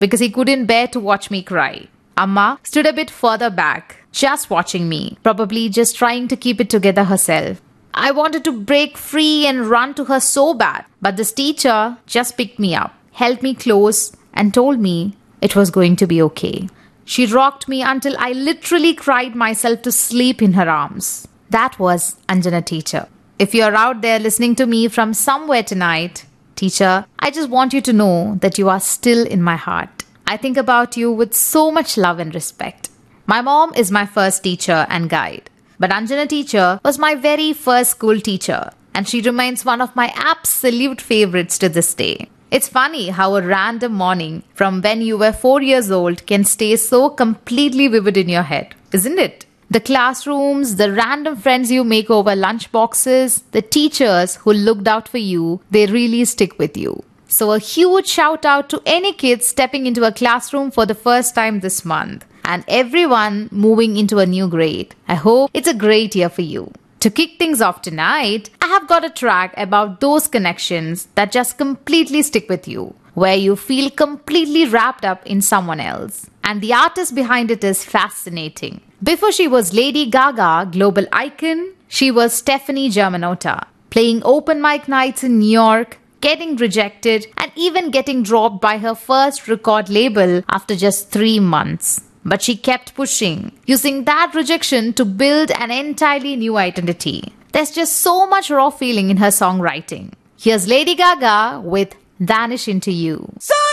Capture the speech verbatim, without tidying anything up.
because he couldn't bear to watch me cry. Amma stood a bit further back, just watching me, probably just trying to keep it together herself. I wanted to break free and run to her so bad, but this teacher just picked me up, held me close, and told me it was going to be okay. She rocked me until I literally cried myself to sleep in her arms. That was Anjana teacher. If you're out there listening to me from somewhere tonight, teacher, I just want you to know that you are still in my heart. I think about you with so much love and respect. My mom is my first teacher and guide, but Anjana teacher was my very first school teacher, and she remains one of my absolute favorites to this day. It's funny how a random morning from when you were four years old can stay so completely vivid in your head, isn't it? The classrooms, the random friends you make over lunch boxes, the teachers who looked out for you, they really stick with you. So a huge shout out to any kids stepping into a classroom for the first time this month, and everyone moving into a new grade. I hope it's a great year for you. To kick things off tonight, I have got a track about those connections that just completely stick with you, where you feel completely wrapped up in someone else. And the artist behind it is fascinating. Before she was Lady Gaga global icon, she was Stephanie Germanotta, playing open mic nights in New York, getting rejected, and even getting dropped by her first record label after just three months. But she kept pushing, using that rejection to build an entirely new identity. There's just so much raw feeling in her songwriting. Here's Lady Gaga with Vanish Into You. So